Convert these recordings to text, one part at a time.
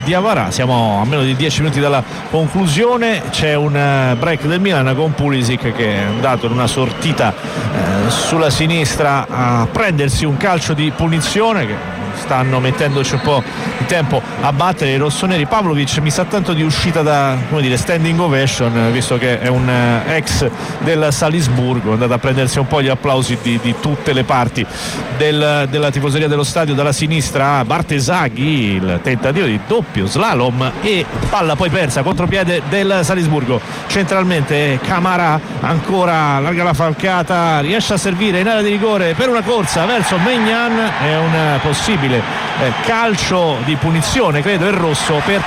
Diawara. Siamo a meno di 10 minuti dalla conclusione, c'è un break del Milan con Pulisic che è andato in una sortita sulla sinistra a prendersi un calcio di punizione che stanno mettendoci un po' di tempo a battere i rossoneri. Pavlovic mi sa tanto di uscita da, come dire, standing ovation, visto che è un ex del Salisburgo, è andato a prendersi un po' gli applausi di tutte le parti della tifoseria dello stadio. Dalla sinistra Bartesaghi, il tentativo di doppio slalom e palla poi persa, contropiede del Salisburgo. Centralmente Camara ancora larga la falcata, riesce a servire in area di rigore per una corsa verso Maignan, è un possibile calcio di punizione, credo, il rosso per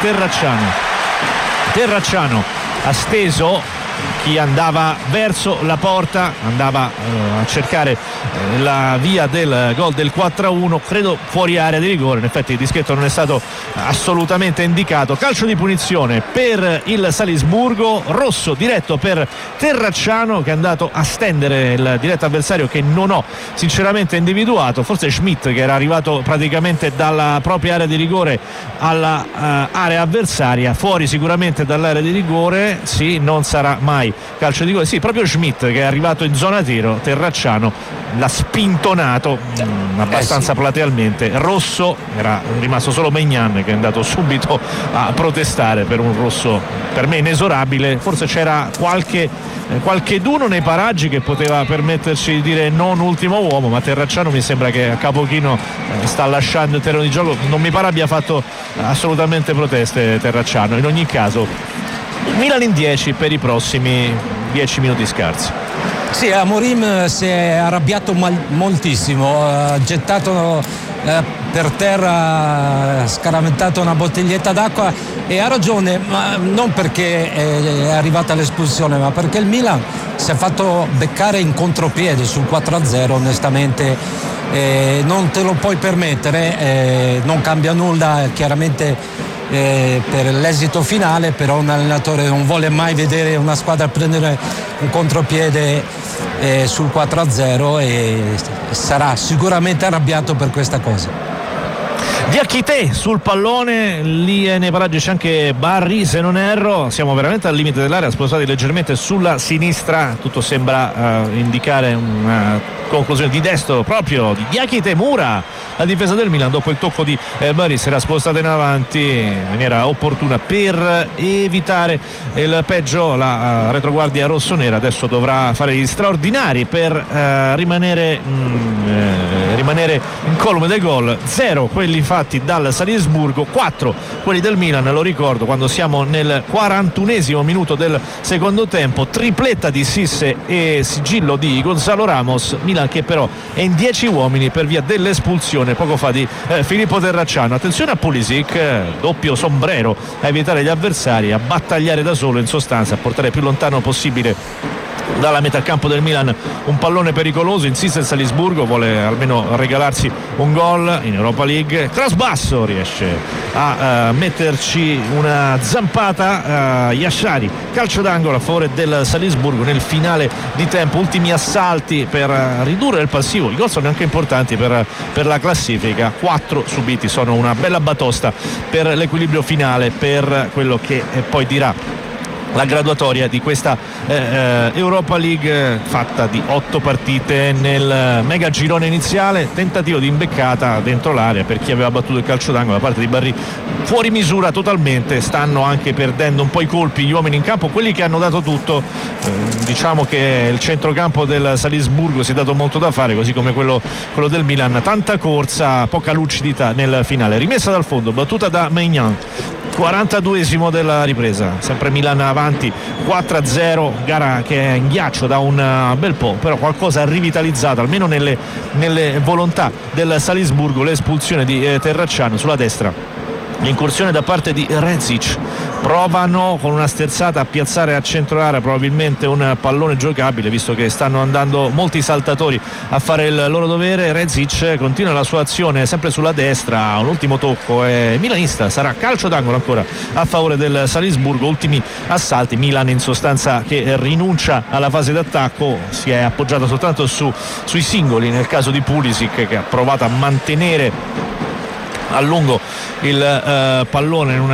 Terracciano ha steso chi andava verso la porta, andava a cercare la via del gol del 4-1, credo fuori area di rigore. In effetti il dischetto non è stato assolutamente indicato. Calcio di punizione per il Salisburgo, rosso diretto per Terracciano che è andato a stendere il diretto avversario che non ho sinceramente individuato, forse Schmidt che era arrivato praticamente dalla propria area di rigore alla area avversaria, fuori sicuramente dall'area di rigore. Sì, non sarà mai calcio di rigore, sì, proprio Schmidt che è arrivato in zona tiro, Terracciano l'ha spintonato abbastanza platealmente. Rosso, era rimasto solo Maignan che è andato subito a protestare per un rosso per me inesorabile. Forse c'era qualcheduno nei paraggi che poteva permetterci di dire non ultimo uomo, ma Terracciano mi sembra che a capochino sta lasciando il terreno di gioco, non mi pare abbia fatto assolutamente proteste Terracciano. In ogni caso Milan in 10 per i prossimi 10 minuti scarsi. Sì, Amorim si è arrabbiato moltissimo, ha gettato per terra, scaraventato una bottiglietta d'acqua e ha ragione, ma non perché è arrivata l'espulsione, ma perché il Milan si è fatto beccare in contropiede sul 4-0. Onestamente non te lo puoi permettere, non cambia nulla chiaramente per l'esito finale, però un allenatore non vuole mai vedere una squadra prendere un contropiede sul 4-0 e sarà sicuramente arrabbiato per questa cosa. Diakité sul pallone, lì nei paraggi c'è anche Barry se non erro, siamo veramente al limite dell'area, spostati leggermente sulla sinistra, tutto sembra indicare una conclusione di destro proprio di Diakité. Mura, la difesa del Milan dopo il tocco di Barry si era spostata in avanti in maniera opportuna per evitare il peggio. La retroguardia rossonera adesso dovrà fare gli straordinari per rimanere incolume del gol. 0 quelli fatti dal Salisburgo, 4 quelli del Milan, lo ricordo, quando siamo nel 41esimo minuto del secondo tempo, tripletta di Sisse e sigillo di Gonzalo Ramos. Milan che però è in 10 uomini per via dell'espulsione poco fa di Filippo Terracciano. Attenzione a Pulisic, doppio sombrero a evitare gli avversari, a battagliare da solo, in sostanza a portare più lontano possibile dalla metà campo del Milan un pallone pericoloso. Insiste il Salisburgo, vuole almeno regalarsi un gol in Europa League. Trasbasso riesce a metterci una zampata Yashari, calcio d'angolo a favore del Salisburgo nel finale di tempo. Ultimi assalti per ridurre il passivo, i gol sono anche importanti per la classifica. 4 subiti sono una bella batosta per l'equilibrio finale, per quello che poi dirà la graduatoria di questa Europa League, fatta di 8 partite nel mega girone iniziale. Tentativo di imbeccata dentro l'area per chi aveva battuto il calcio d'angolo da parte di Barry, fuori misura totalmente. Stanno anche perdendo un po' i colpi gli uomini in campo, quelli che hanno dato tutto. Diciamo che il centrocampo del Salisburgo si è dato molto da fare, così come quello del Milan. Tanta corsa, poca lucidità nel finale. Rimessa dal fondo, battuta da Maignan, 42esimo della ripresa, sempre Milan avanti 4-0, gara che è in ghiaccio da un bel po', però qualcosa ha rivitalizzato almeno nelle volontà del Salisburgo l'espulsione di Terracciano sulla destra. L'incursione da parte di Rezic, provano con una sterzata a piazzare a centro area probabilmente un pallone giocabile, visto che stanno andando molti saltatori a fare il loro dovere. Rezic continua la sua azione sempre sulla destra, un ultimo tocco e milanista, sarà calcio d'angolo ancora a favore del Salisburgo. Ultimi assalti, Milan in sostanza che rinuncia alla fase d'attacco, si è appoggiato soltanto sui singoli, nel caso di Pulisic che ha provato a mantenere a lungo il pallone in una